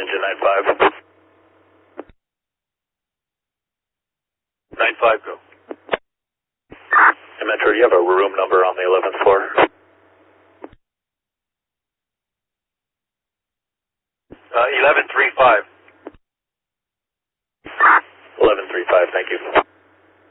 engine 95. 95, go. Hey, Metro, do you have a room number on the 11th floor? 1135. 1135, thank you.